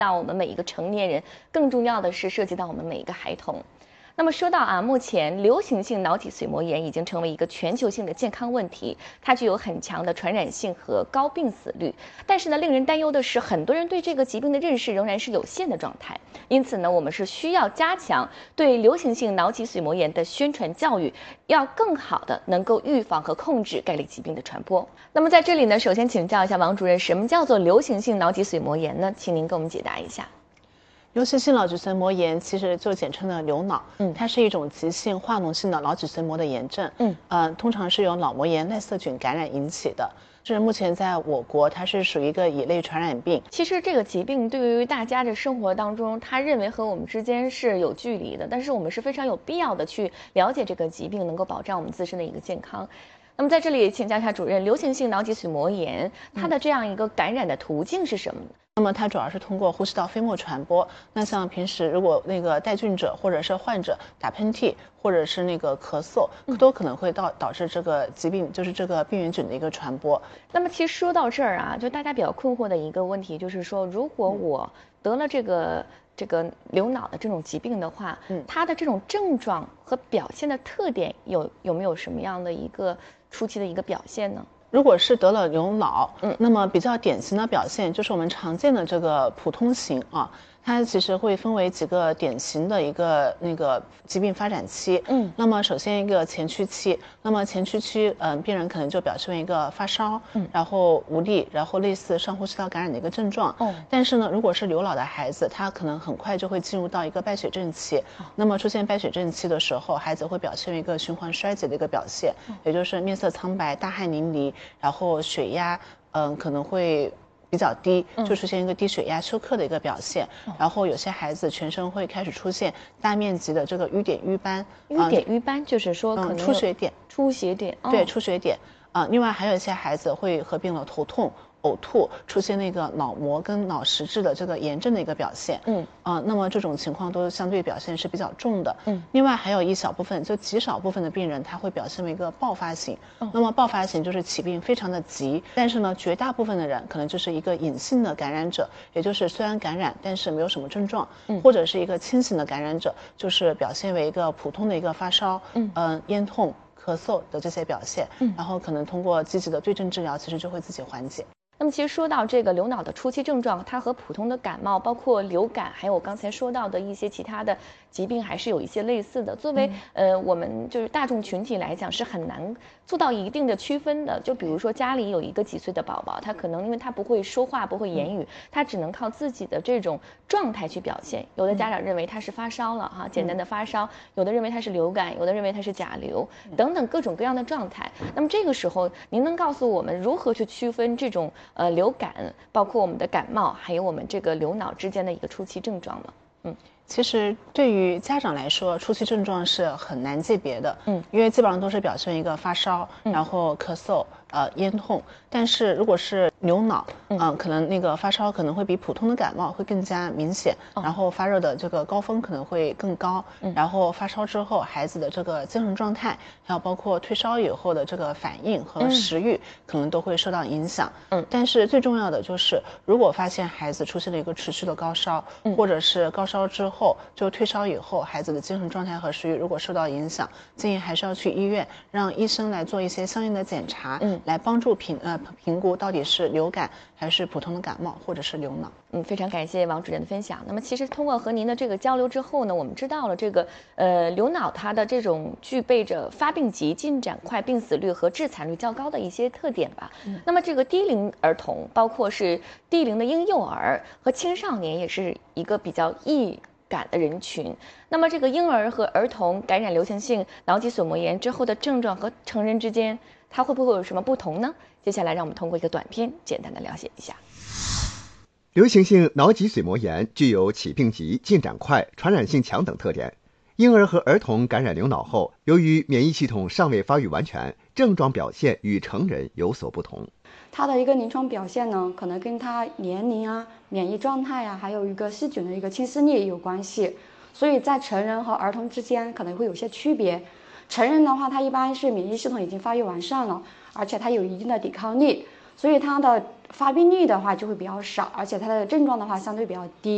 到我们每一个成年人，更重要的是涉及到我们每一个孩童。那么说到目前流行性脑脊髓膜炎已经成为一个全球性的健康问题，它具有很强的传染性和高病死率。但是呢，令人担忧的是，很多人对这个疾病的认识仍然是有限的状态。因此呢，我们是需要加强对流行性脑脊髓膜炎的宣传教育，要更好的能够预防和控制该类疾病的传播。那么在这里呢，首先请教一下王主任，什么叫做流行性脑脊髓膜炎呢？请您给我们解答一下。 流行性脑脊髓膜炎其实就简称的流脑，它是一种急性化脓性的脑脊髓膜的炎症，通常是由脑膜炎赖色菌感染引起的。是目前在我国，它是属于一个乙类传染病。 其实这个疾病对于大家的生活当中，他认为和我们之间是有距离的，但是我们是非常有必要的去了解这个疾病，能够保障我们自身的一个健康。那么在这里请教一下主任，流行性脑脊髓膜炎它的这样一个感染的途径是什么呢？ 那么它主要是通过呼吸道飞沫传播。那像平时如果那个带菌者或者是患者打喷嚏或者是那个咳嗽，都可能会导致这个疾病，就是这个病原菌的一个传播。 那么其实说到这儿就大家比较困惑的一个问题就是说，如果我得了这个流脑的这种疾病的话，它的这种症状和表现的特点有没有什么样的一个初期的一个表现呢？ 如果是得了流脑，那么比较典型的表现就是我们常见的这个普通型它其实会分为几个典型的一个那个疾病发展期。那么首先一个前驱期，那么前驱期，病人可能就表现为一个发烧，然后无力，然后类似上呼吸道感染的一个症状。但是呢，如果是流脑的孩子，他可能很快就会进入到一个败血症期。那么出现败血症期的时候，孩子会表现为一个循环衰竭的一个表现，也就是面色苍白、大汗淋漓，然后血压可能会比较低，就出现一个低血压休克的一个表现。然后有些孩子全身会开始出现大面积的这个瘀点瘀斑。 瘀点瘀斑就是说可能出血点。对，出血点。另外还有一些孩子会合并了头痛、呕吐，出现那个脑膜跟脑实质的这个炎症的一个表现。那么这种情况都相对表现是比较重的。另外还有一小部分，就极少部分的病人，他会表现为一个爆发型。那么爆发型就是起病非常的急，但是呢，绝大部分的人可能就是一个隐性的感染者，也就是虽然感染，但是没有什么症状，或者是一个轻型的感染者，就是表现为一个普通的一个发烧，咽痛、咳嗽的这些表现，然后可能通过积极的对症治疗，其实就会自己缓解。 那么其实说到这个流脑的初期症状，它和普通的感冒，包括流感，还有我刚才说到的一些其他的疾病，还是有一些类似的。作为我们就是大众群体来讲，是很难做到一定的区分的。就比如说家里有一个几岁的宝宝，他可能因为他不会说话，不会言语，他只能靠自己的这种状态去表现。有的家长认为他是发烧了简单的发烧；有的认为他是流感；有的认为他是甲流，等等各种各样的状态。那么这个时候，您能告诉我们如何去区分这种流感，包括我们的感冒，还有我们这个流脑之间的一个初期症状吗？ 其实对于家长来说，初期症状是很难界别的，因为基本上都是表现一个发烧，然后咳嗽、咽痛。但是如果是流脑，可能那个发烧可能会比普通的感冒会更加明显，然后发热的这个高峰可能会更高，然后发烧之后孩子的这个精神状态，还有包括退烧以后的这个反应和食欲，可能都会受到影响。但是最重要的就是，如果发现孩子出现了一个持续的高烧，或者是高烧之后就退烧以后，孩子的精神状态和食欲如果受到影响，建议还是要去医院，让医生来做一些相应的检查，来帮助评估到底是流感还是普通的感冒或者是流脑。 非常感谢王主任的分享。那么其实通过和您的这个交流之后呢，我们知道了这个流脑它的这种具备着发病急、进展快、病死率和致残率较高的一些特点吧。那么这个低龄儿童，包括是低龄的婴幼儿和青少年，也是一个比较易感的人群。那么这个婴儿和儿童感染流行性脑脊髓膜炎之后的症状和成人之间，它会不会有什么不同呢？接下来让我们通过一个短片简单的了解一下。 流行性脑脊髓膜炎具有起病急、进展快、传染性强等特点。婴儿和儿童感染流脑后，由于免疫系统尚未发育完全，症状表现与成人有所不同。 它的一个临床表现呢，可能跟它年龄免疫状态还有一个细菌的一个侵蚀力有关系，所以在成人和儿童之间可能会有些区别。成人的话，他一般是免疫系统已经发育完善了，而且他有一定的抵抗力，所以他的发病率的话就会比较少，而且他的症状的话相对比较低。